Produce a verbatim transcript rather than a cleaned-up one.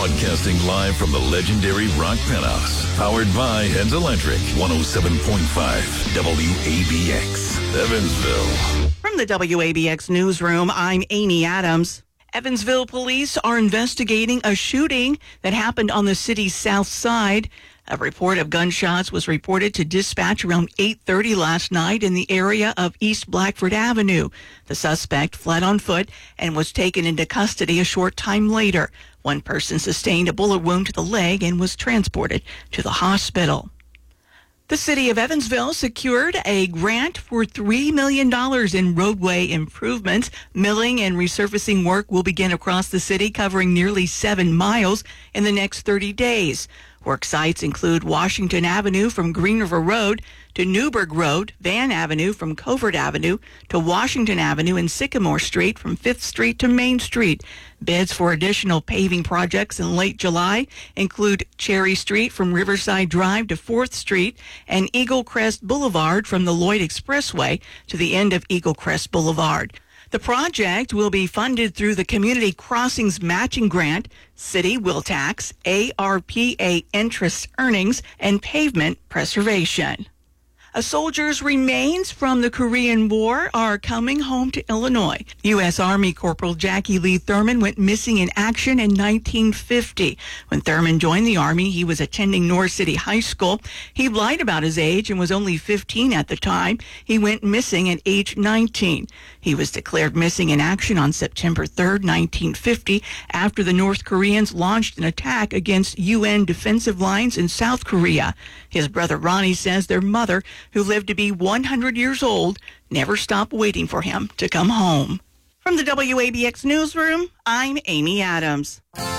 Broadcasting live from the legendary Rock Penthouse. Powered by Heads Electric. one oh seven point five W A B X. Evansville. From the W A B X newsroom, I'm Amy Adams. Evansville police are investigating a shooting that happened on the city's south side. A report of gunshots was reported to dispatch around eight thirty last night in the area of East Blackford Avenue. The suspect fled on foot and was taken into custody a short time later. One person sustained a bullet wound to the leg and was transported to the hospital. The city of Evansville secured a grant for three million dollars in roadway improvements. Milling and resurfacing work will begin across the city, covering nearly seven miles in the next thirty days. Work sites include Washington Avenue from Green River Road to Newburgh Road, Van Avenue from Covert Avenue to Washington Avenue and Sycamore Street from fifth Street to Main Street. Bids for additional paving projects in late July include Cherry Street from Riverside Drive to fourth Street and Eagle Crest Boulevard from the Lloyd Expressway to the end of Eagle Crest Boulevard. The project will be funded through the Community Crossings Matching Grant, City Will Tax, A R P A interest earnings, and pavement preservation. A soldier's remains from the Korean War are coming home to Illinois. U S Army Corporal Jackie Lee Thurman went missing in action in nineteen fifty. When Thurman joined the Army, he was attending North City High School. He lied about his age and was only fifteen at the time. He went missing at age nineteen. He was declared missing in action on September third, nineteen fifty, after the North Koreans launched an attack against U N defensive lines in South Korea. His brother Ronnie says their mother, who lived to be one hundred years old, never stopped waiting for him to come home. From the W A B X newsroom, I'm Amy Adams.